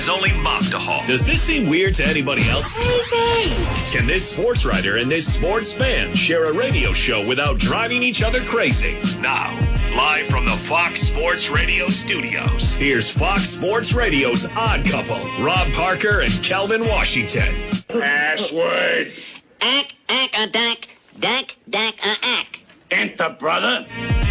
Only Mockdahall. Does this seem weird to anybody else? Crazy. Can this sports writer and this sports fan share a radio show without driving each other crazy? Now, live from the Fox Sports Radio studios, here's Fox Sports Radio's Odd Couple, Rob Parker and Kelvin Washington. Password. Ack, a dack, a ack. Enter, brother.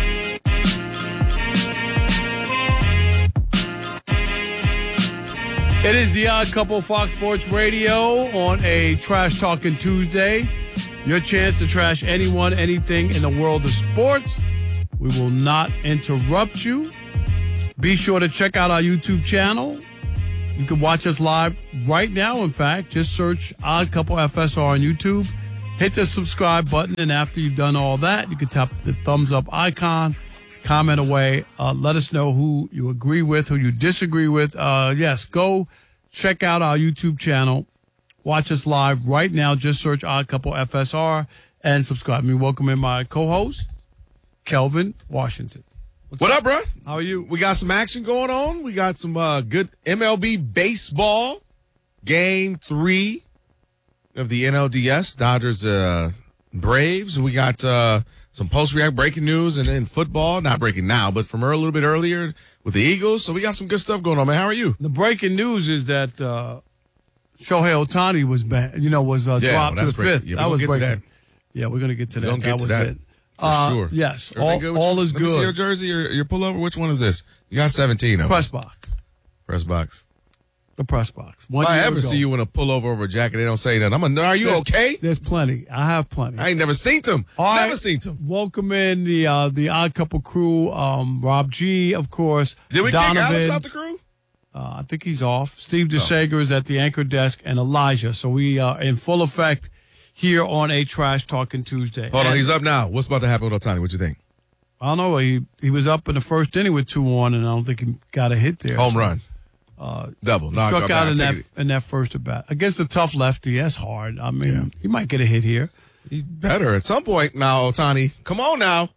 It is the Odd Couple, Fox Sports Radio on a Trash Talking Tuesday. Your chance to trash anyone, anything in the world of sports. We will not interrupt you. Be sure to check out our YouTube channel. You can watch us live right now, in fact. Just search Odd Couple FSR on YouTube. Hit the subscribe button, and after you've done all that, you can tap the thumbs up icon. Comment away. Let us know who you agree with, who you disagree with. Yes, go check out our YouTube channel. Watch us live right now. Just search Odd Couple FSR and subscribe. Me welcome in my co-host, Kelvin Washington. What up, bro? How are you? We got some action going on. We got some good MLB baseball. Game 3 of the NLDS, Dodgers Braves. We got some post-react breaking news and then football. Not breaking now, but from a little bit earlier with the Eagles. So we got some good stuff going on, man. How are you? The breaking news is that Shohei Ohtani was dropped to the 5th. Yeah, that was breaking. that. Yeah, we're going to get to that. We're gonna get to that. It. For sure. Yes. Everything All is good. Let me see your good. jersey or your pullover. Which one is this? You got 17 of them. Press box. Press box. The press box. If I ever see you in a pullover over a jacket, they don't say that. Are you okay? There's plenty. I have plenty. I ain't never seen them. Never seen them. Welcome in the Odd Couple crew. Rob G, of course. Did we Donovan, kick Alex out the crew? I think he's off. Steve DeSager is at the anchor desk, and Elijah. So we are in full effect here on a Trash Talking Tuesday. Hold on, he's up now. What's about to happen with Ohtani? What you think? I don't know. He was up in the first inning with 2-1, and I don't think he got a hit there. Home run. Double. No, struck out in that first at bat against a tough lefty. That's hard. I mean, he might get a hit here. He's better at some point now, Ohtani. Come on now.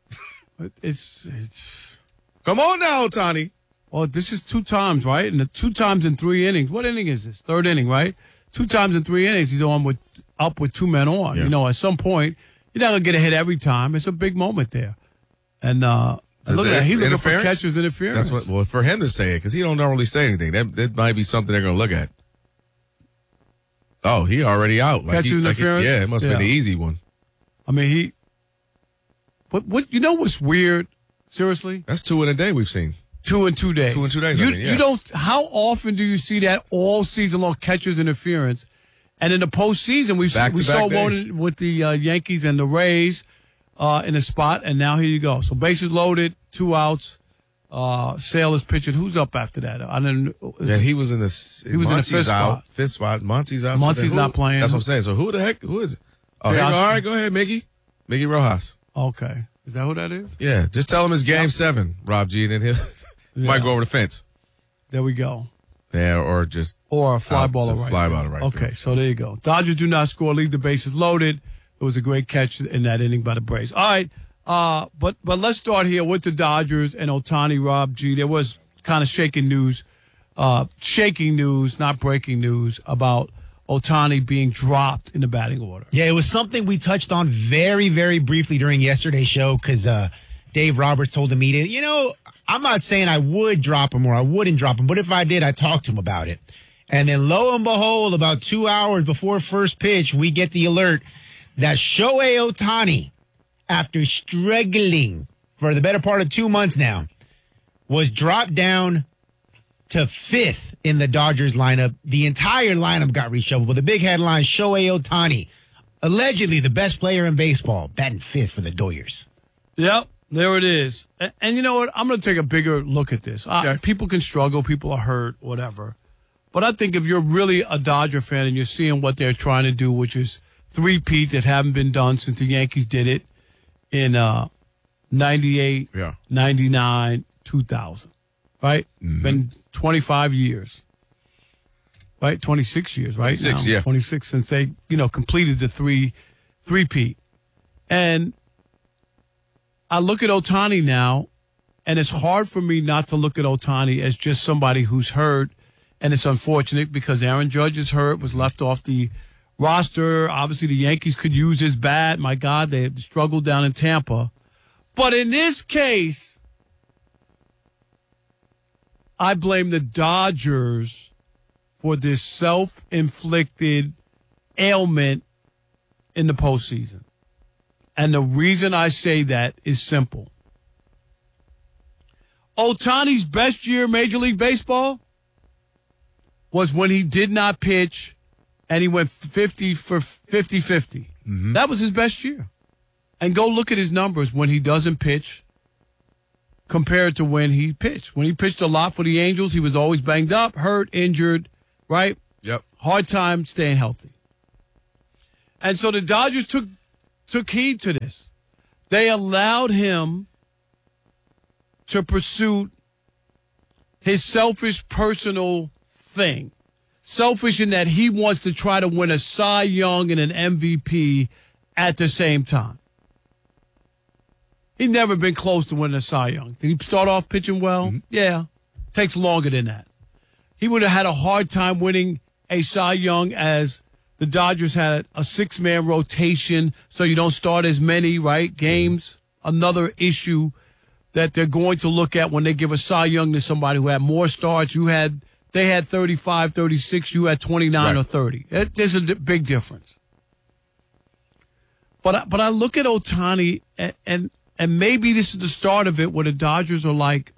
It's. Come on now, Ohtani. Well, this is 2 times, right? And the 2 times in 3 innings. What inning is this? 3rd inning, right? 2 times in 3 innings, he's up with 2 men on. Yeah. You know, at some point, you're not gonna get a hit every time. It's a big moment there. And look at that. He's looking for catcher's interference. That's what. Well, for him to say it, because he don't normally say anything. That might be something they're going to look at. Oh, he already out. Catcher's interference. It must have been the easy one. I mean, What? You know what's weird? Seriously, that's 2 in a day we've seen. 2 in 2 days. 2 in 2 days. You don't. How often do you see that all season long catcher's interference? And in the postseason, we saw one with the Yankees and the Rays. In a spot, and now here you go. So bases loaded, 2 outs. Sale is pitching. Who's up after that? He was in the 5th spot. 5th spot. Monty's out. Monty's not playing. That's what I'm saying. So who is it? Oh, all right, go ahead, Miggy Rojas. Okay, is that who that is? Yeah, just tell him it's Game 7, Rob G, and then he might go over the fence. There we go. Yeah, or a fly ball to right. Okay, so there you go. Dodgers do not score. Leave the bases loaded. It was a great catch in that inning by the Braves. All right, but let's start here with the Dodgers and Ohtani. Rob G. There was kind of shaking news, not breaking news, about Ohtani being dropped in the batting order. Yeah, it was something we touched on very, very briefly during yesterday's show because Dave Roberts told the media, I'm not saying I would drop him or I wouldn't drop him, but if I did, I'd talk to him about it. And then lo and behold, about 2 hours before first pitch, we get the alert that Shohei Ohtani, after struggling for the better part of 2 months now, was dropped down to 5th in the Dodgers lineup. The entire lineup got reshuffled, but the big headline, Shohei Ohtani, allegedly the best player in baseball, batting 5th for the Doyers. Yep, there it is. And you know what? I'm going to take a bigger look at this. People can struggle. People are hurt, whatever. But I think if you're really a Dodger fan and you're seeing what they're trying to do, which is 3-peat that haven't been done since the Yankees did it in 98, 99, 2000, right? Mm-hmm. Been 25 years, right? 26 years, right? 26, now. 26 since they, completed the 3-peat. And I look at Ohtani now, and it's hard for me not to look at Ohtani as just somebody who's hurt And it's unfortunate because Aaron Judge is hurt, was left off the roster. Obviously, the Yankees could use his bat. My God, they have struggled down in Tampa. But in this case, I blame the Dodgers for this self-inflicted ailment in the postseason. And the reason I say that is simple. Ohtani's best year in Major League Baseball was when he did not pitch and he went 50 for 50-50. Mm-hmm. That was his best year. And go look at his numbers when he doesn't pitch compared to when he pitched. When he pitched a lot for the Angels, he was always banged up, hurt, injured, right? Yep. Hard time staying healthy. And so the Dodgers took heed to this. They allowed him to pursue his selfish personal thing. Selfish in that he wants to try to win a Cy Young and an MVP at the same time. He's never been close to winning a Cy Young. Did he start off pitching well? Mm-hmm. Yeah. Takes longer than that. He would have had a hard time winning a Cy Young as the Dodgers had a 6-man rotation, so you don't start as many, right, games. Another issue that they're going to look at when they give a Cy Young to somebody who had more starts. They had 35, 36. You had 29 or 30. There's a big difference. But I look at Ohtani, and maybe this is the start of it where the Dodgers are like,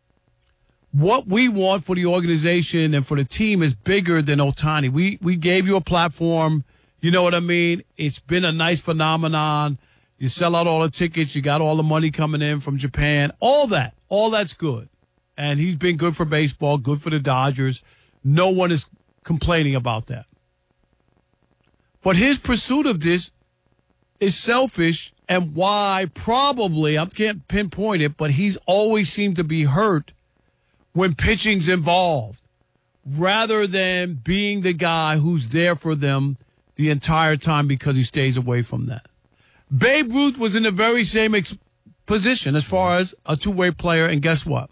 what we want for the organization and for the team is bigger than Ohtani. We gave you a platform. You know what I mean? It's been a nice phenomenon. You sell out all the tickets. You got all the money coming in from Japan. All that's good. And he's been good for baseball, good for the Dodgers. No one is complaining about that. But his pursuit of this is selfish, and why probably, I can't pinpoint it, but he's always seemed to be hurt when pitching's involved, rather than being the guy who's there for them the entire time because he stays away from that. Babe Ruth was in the very same position as far as a two-way player, and guess what?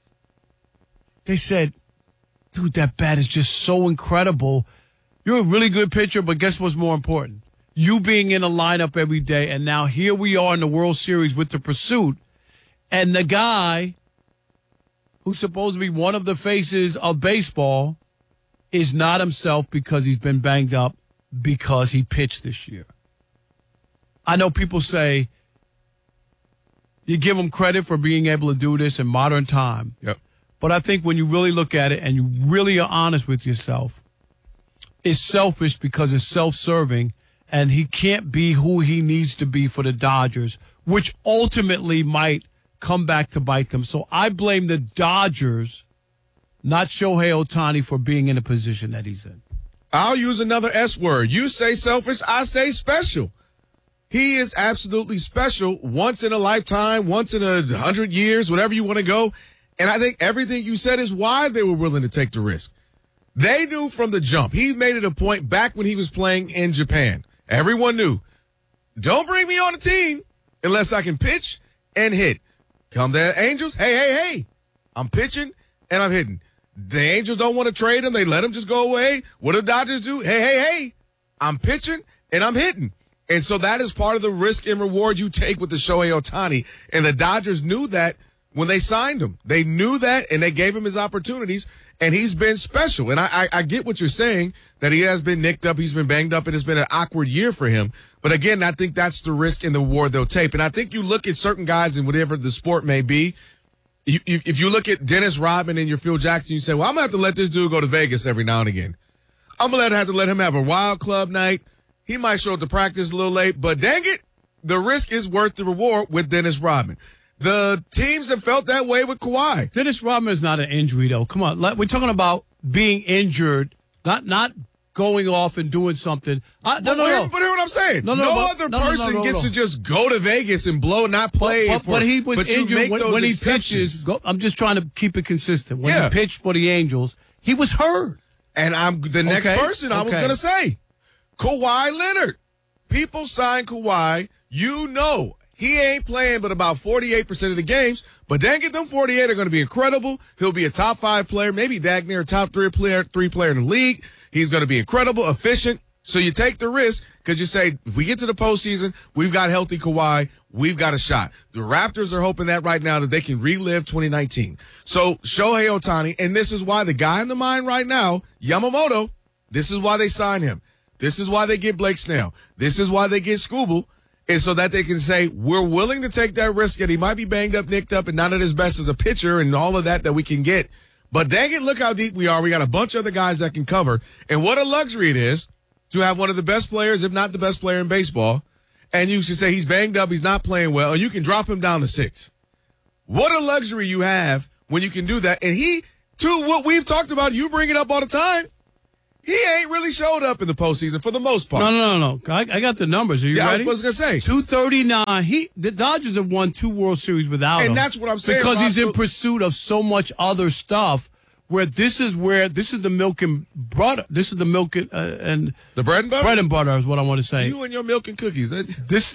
They said, dude, that bat is just so incredible. You're a really good pitcher, but guess what's more important? You being in a lineup every day, and now here we are in the World Series with the pursuit, and the guy who's supposed to be one of the faces of baseball is not himself because he's been banged up because he pitched this year. I know people say you give him credit for being able to do this in modern time. Yep. But I think when you really look at it and you really are honest with yourself, it's selfish because it's self-serving, and he can't be who he needs to be for the Dodgers, which ultimately might come back to bite them. So I blame the Dodgers, not Shohei Ohtani, for being in the position that he's in. I'll use another S word. You say selfish, I say special. He is absolutely special, once in a lifetime, once in 100 years, whatever you want to go. And I think everything you said is why they were willing to take the risk. They knew from the jump. He made it a point back when he was playing in Japan. Everyone knew, don't bring me on the team unless I can pitch and hit. Come to Angels. Hey. I'm pitching and I'm hitting. The Angels don't want to trade him. They let him just go away. What do the Dodgers do? Hey. I'm pitching and I'm hitting. And so that is part of the risk and reward you take with the Shohei Ohtani. And the Dodgers knew that when they signed him. They knew that, and they gave him his opportunities, and he's been special. And I get what you're saying, that he has been nicked up, he's been banged up, and it's been an awkward year for him. But again, I think that's the risk and the reward they'll take. And I think you look at certain guys in whatever the sport may be, if you look at Dennis Rodman and your Phil Jackson, you say, well, I'm going to have to let this dude go to Vegas every now and again. I'm going to have to let him have a wild club night. He might show up to practice a little late, but dang it, the risk is worth the reward with Dennis Rodman. The teams have felt that way with Kawhi. Dennis Rodman is not an injury, though. Come on. We're talking about being injured, not going off and doing something. No. But hear what I'm saying. No other person gets to just go to Vegas and not play. But he was injured when he pitches. I'm just trying to keep it consistent. When he pitched for the Angels, he was hurt. And I'm the next person I was going to say. Kawhi Leonard. People sign Kawhi. You know he ain't playing but about 48% of the games, But dang it, them 48 are going to be incredible. He'll be a top 5 player, maybe dang near a top 3 player in the league. He's going to be incredible, efficient. So you take the risk because you say, if we get to the postseason, we've got healthy Kawhi, we've got a shot. The Raptors are hoping that right now that they can relive 2019. So Shohei Ohtani, and this is why the guy in the mind right now, Yamamoto, this is why they sign him. This is why they get Blake Snell. This is why they get Scooble, is so that they can say, we're willing to take that risk, and he might be banged up, nicked up, and not at his best as a pitcher and all of that we can get. But dang it, look how deep we are. We got a bunch of other guys that can cover. And what a luxury it is to have one of the best players, if not the best player in baseball, and you should say he's banged up, he's not playing well, and you can drop him down to 6. What a luxury you have when you can do that. And he, to what we've talked about, you bring it up all the time, he ain't really showed up in the postseason for the most part. No. I got the numbers. Are you ready? I was going to say. 239. The Dodgers have won 2 World Series without him. And that's what I'm saying. Because he's in pursuit of so much other stuff. This is the milk and butter. This is the milk and the bread and butter. Bread and butter is what I want to say. You and your milk and cookies. This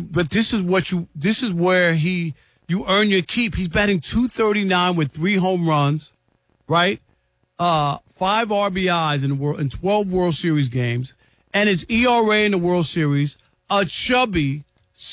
is where you earn your keep. He's batting .239 with 3 home runs, right? 5 RBIs in 12 World Series games, and his ERA in the World Series a chubby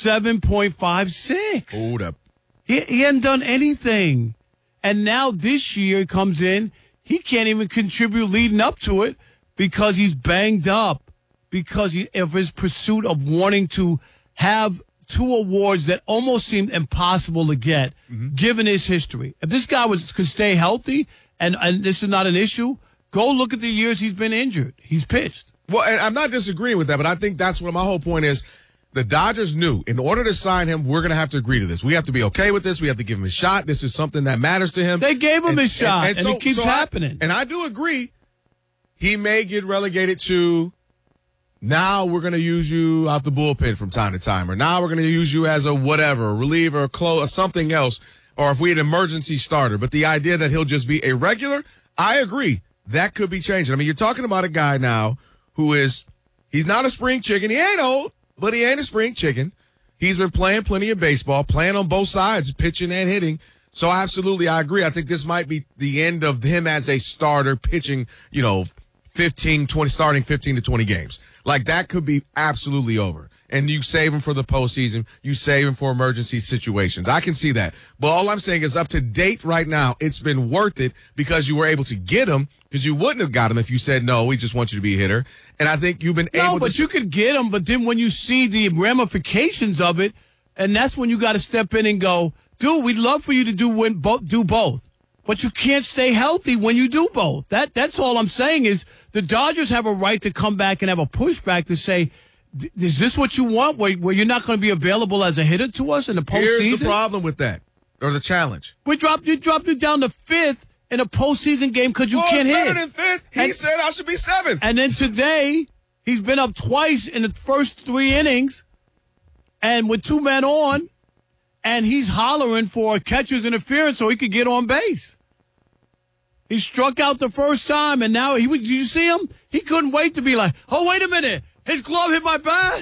7.56. Hold up. He hadn't done anything. And now this year he comes in, he can't even contribute leading up to it because he's banged up, because of his pursuit of wanting to have 2 awards that almost seemed impossible to get, given his history. If this guy could stay healthy, and this is not an issue, go look at the years he's been injured. He's pitched. Well, and I'm not disagreeing with that, but I think that's what my whole point is. The Dodgers knew in order to sign him, we're going to have to agree to this. We have to be okay with this. We have to give him a shot. This is something that matters to him. They gave him his shot, and it keeps happening. And I do agree. He may get relegated to, now we're going to use you out the bullpen from time to time, or now we're going to use you as a whatever, a reliever, a close, or something else, or if we had an emergency starter. But the idea that he'll just be a regular, I agree. That could be changing. I mean, you're talking about a guy now he's not a spring chicken. He ain't old, but he ain't a spring chicken. He's been playing plenty of baseball, playing on both sides, pitching and hitting. So absolutely, I agree. I think this might be the end of him as a starter pitching, 15 to 20 games. Like that could be absolutely over. And you save him for the postseason. You save him for emergency situations. I can see that. But all I'm saying is up to date right now, it's been worth it because you were able to get him, because you wouldn't have got him if you said, no, we just want you to be a hitter. And I think you've been able to. No, but you could get him. But then when you see the ramifications of it, and that's when you got to step in and go, dude, we'd love for you to do both. But you can't stay healthy when you do both. That's all I'm saying is the Dodgers have a right to come back and have a pushback to say, is this what you want, where you're not going to be available as a hitter to us in the postseason? Here's the problem with that, or the challenge. You dropped you down to 5th in a postseason game because you can't hit. Better than 5th. He said I should be 7th. And then today, he's been up twice in the first 3 innings, and with 2 men on, and he's hollering for a catcher's interference so he could get on base. He struck out the first time, and now did you see him? He couldn't wait to be like, oh, wait a minute. His glove hit my bat.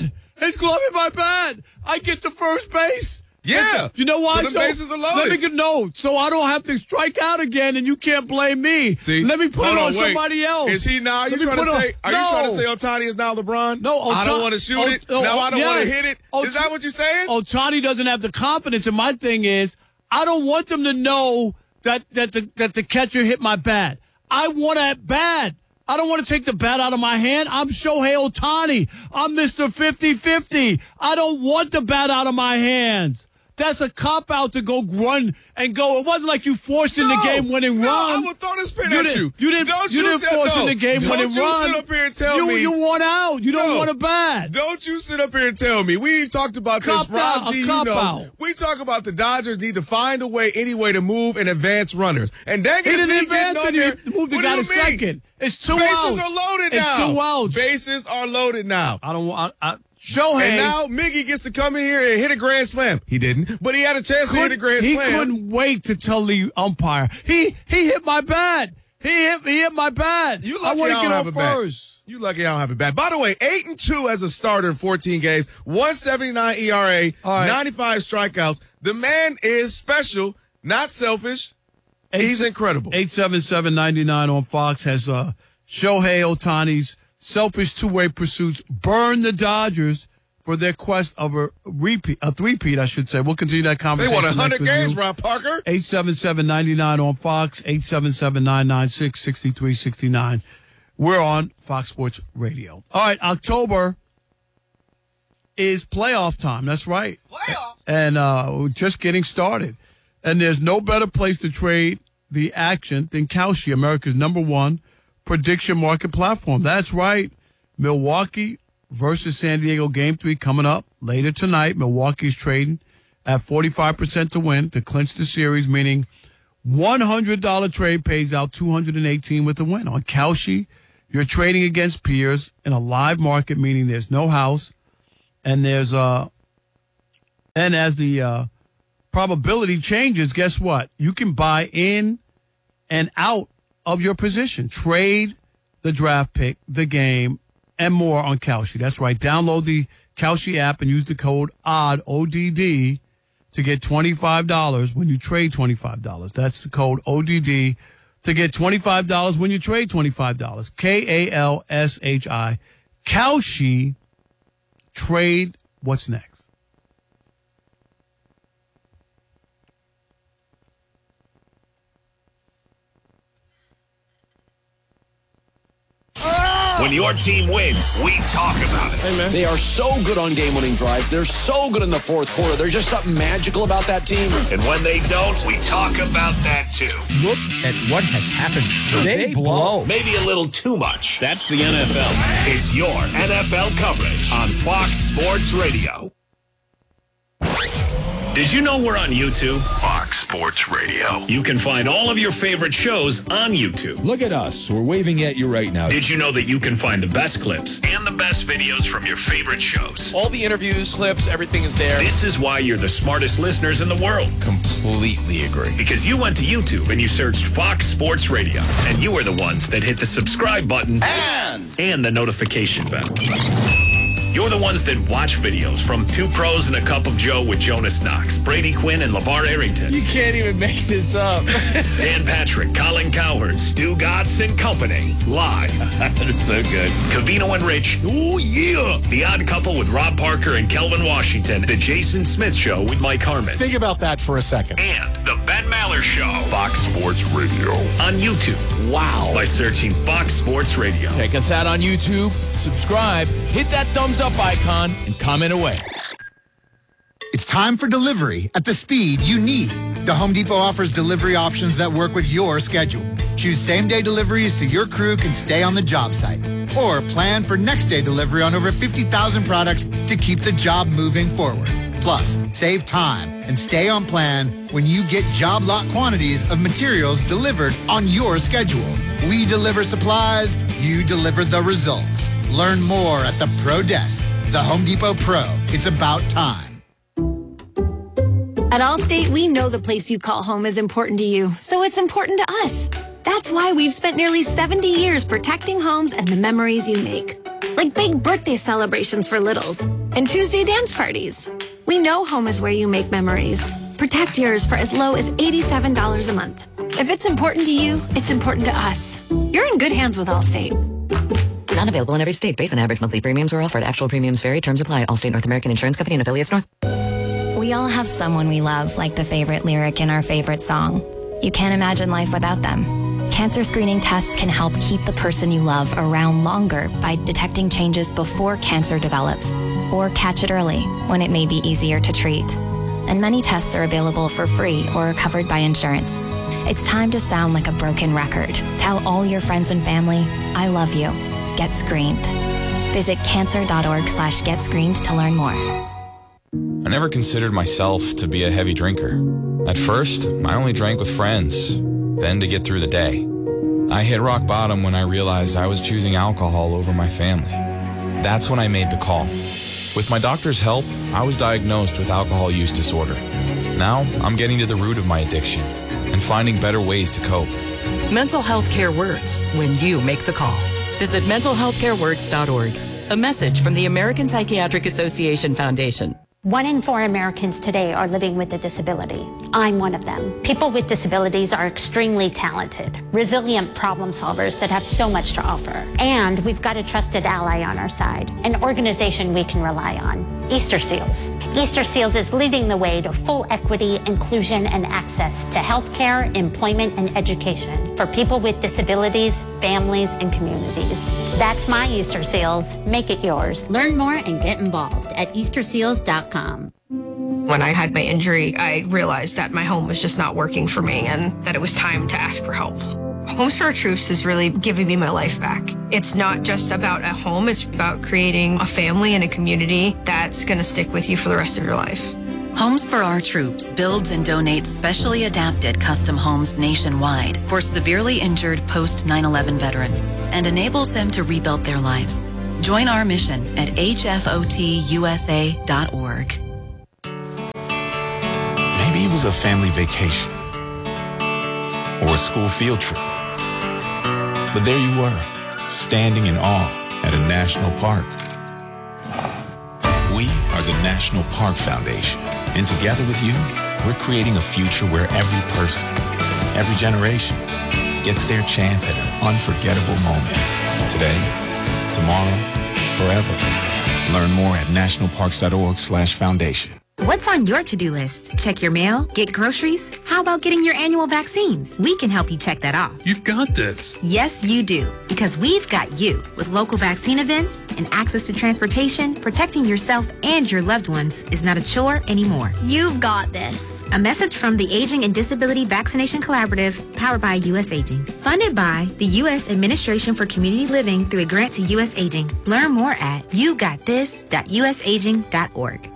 I get to first base. Yeah. You know why? So the bases are loaded. Let me get so I don't have to strike out again, and you can't blame me. See? Let me put it on somebody else. Is he now? Are you trying to say Ohtani is now LeBron? No, I don't want to shoot it. Now I don't want to hit it. Is that what you're saying? Ohtani doesn't have the confidence, and my thing is, I don't want them to know that the catcher hit my bat. I want that bat. I don't want to take the bat out of my hand. I'm Shohei Ohtani. I'm Mr. 50-50. I don't want the bat out of my hands. That's a cop-out to go run and go. It wasn't like you forced in the game-winning run. I would throw this pin at you. You didn't force in the game-winning run. Don't you sit up here and tell me. You want out. You don't want a bat. Don't you sit up here and tell me. We've talked about this, Rob G. We talk about the Dodgers need to find a way, any way to move and advance runners. And dang it, he didn't advance it. He moved the guy to second. It's 2 outs. Bases are loaded now. It's 2 outs. Bases are loaded now. I don't want. Shohei. And now Miggy gets to come in here and hit a grand slam. He didn't, but he had a chance to hit a grand slam. He couldn't wait to tell the umpire. He hit my bat. He hit my bat. You lucky I don't have a bat. You lucky I don't have a bat. By the way, 8-2 as a starter in 14 games, 1.79 ERA, 95 strikeouts. The man is special. Not selfish. He's incredible. 877-99 on Fox has Shohei Ohtani's selfish two-way pursuits burn the Dodgers for their quest of a three-peat, I should say. We'll continue that They conversation. won 100 with games, you. Rob Parker. 877-99 on Fox, 877-996-6369. We're on Fox Sports Radio. All right, October is playoff time. That's right. Playoff? And we're just getting started. And there's no better place to trade the action than Kalshi, America's #1 prediction market platform. That's right. Milwaukee versus San Diego Game 3 coming up later tonight. Milwaukee's trading at 45% to win to clinch the series, meaning $100 trade pays out $218 with the win. On Kalshi, you're trading against peers in a live market, meaning there's no house, and there's and as the probability changes, guess what? You can buy in and out of your position, trade the draft pick, the game, and more on Kalshi. That's right. Download the Kalshi app and use the code ODD, ODD, to get $25 when you trade $25. That's the code ODD to get $25 when you trade $25. KALSHI. Kalshi. Trade what's next. When your team wins, we talk about it. They are so good on game-winning drives. They're so good in the fourth quarter. There's just something magical about that team. And when they don't, we talk about that too. Look at what has happened. They blow. Maybe a little too much. That's the NFL. It's your NFL coverage on Fox Sports Radio. Did you know we're on YouTube? Fox Sports Radio. You can find all of your favorite shows on YouTube. Look at us. We're waving at you right now. Did you know that you can find the best clips and the best videos from your favorite shows? All the interviews, clips, everything is there. This is why you're the smartest listeners in the world. Completely agree. Because you went to YouTube and you searched Fox Sports Radio. And you are the ones that hit the subscribe button and the notification bell. You're the ones that watch videos from Two Pros and a Cup of Joe with Jonas Knox, Brady Quinn, and LeVar Arrington. You can't even make this up. Dan Patrick, Colin Cowherd, Stu Gatz and Company. Live. That is so good. Covino and Rich. Oh, yeah. The Odd Couple with Rob Parker and Kelvin Washington. The Jason Smith Show with Mike Harmon. Think about that for a second. And the Ben Maller Show. Fox Sports Radio. On YouTube. Wow. By searching Fox Sports Radio. Check us out on YouTube. Subscribe. Hit that thumbs up icon and comment away. It's time for delivery at the speed you need. The Home Depot offers delivery options that work with your schedule. Choose same-day deliveries so your crew can stay on the job site. Or plan for next-day delivery on over 50,000 products to keep the job moving forward. Plus, save time and stay on plan when you get job lot quantities of materials delivered on your schedule. We deliver supplies, you deliver the results. Learn more at the Pro Desk. The Home Depot Pro. It's about time. At Allstate, we know the place you call home is important to you, so it's important to us. That's why we've spent nearly 70 years protecting homes and the memories you make. Like big birthday celebrations for littles and Tuesday dance parties. We know home is where you make memories. Protect yours for as low as $87 a month. If it's important to you, it's important to us. You're in good hands with Allstate. Not available in every state based on average monthly premiums or offered. Actual premiums vary. Terms apply. Allstate North American Insurance Company and affiliates North. We all have someone we love, like the favorite lyric in our favorite song. You can't imagine life without them. Cancer screening tests can help keep the person you love around longer by detecting changes before cancer develops, or catch it early when it may be easier to treat. And many tests are available for free or are covered by insurance. It's time to sound like a broken record. Tell all your friends and family, I love you. Get screened. Visit cancer.org/getscreened to learn more. I never considered myself to be a heavy drinker. At first, I only drank with friends, then to get through the day. I hit rock bottom when I realized I was choosing alcohol over my family. That's when I made the call. With my doctor's help, I was diagnosed with alcohol use disorder. Now, I'm getting to the root of my addiction and finding better ways to cope. Mental health care works when you make the call. Visit mentalhealthcareworks.org. A message from the American Psychiatric Association Foundation. 1 in 4 Americans today are living with a disability. I'm one of them. People with disabilities are extremely talented, resilient problem solvers that have so much to offer. And we've got a trusted ally on our side, an organization we can rely on, Easter Seals. Easter Seals is leading the way to full equity, inclusion, and access to healthcare, employment, and education for people with disabilities, families, and communities. That's my Easter Seals. Make it yours. Learn more and get involved at easterseals.com. When I had my injury, I realized that my home was just not working for me and that it was time to ask for help. Homes for Our Troops is really giving me my life back. It's not just about a home, it's about creating a family and a community that's going to stick with you for the rest of your life. Homes for Our Troops builds and donates specially adapted custom homes nationwide for severely injured post 9/11 veterans and enables them to rebuild their lives. Join our mission at hfotusa.org. Maybe it was a family vacation or a school field trip. But there you were, standing in awe at a national park. We are the National Park Foundation, and together with you, we're creating a future where every person, every generation, gets their chance at an unforgettable moment. Today, tomorrow, forever. Learn more at nationalparks.org/foundation. What's on your to-do list? Check your mail? Get groceries? How about getting your annual vaccines? We can help you check that off. You've got this. Yes, you do. Because we've got you. With local vaccine events and access to transportation, protecting yourself and your loved ones is not a chore anymore. You've got this. A message from the Aging and Disability Vaccination Collaborative, powered by U.S. Aging. Funded by the U.S. Administration for Community Living through a grant to U.S. Aging. Learn more at yougotthis.usaging.org.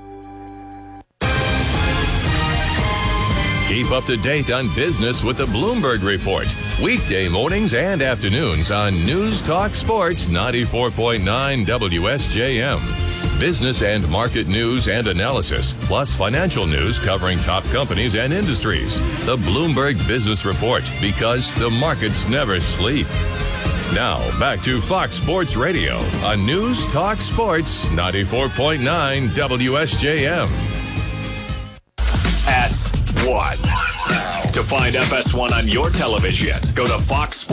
Keep up to date on business with the Bloomberg Report. Weekday mornings and afternoons on News Talk Sports 94.9 WSJM. Business and market news and analysis, plus financial news covering top companies and industries. The Bloomberg Business Report, because the markets never sleep. Now, back to Fox Sports Radio on News Talk Sports 94.9 WSJM. FS1. To find FS1 on your television, go to Fox Sports.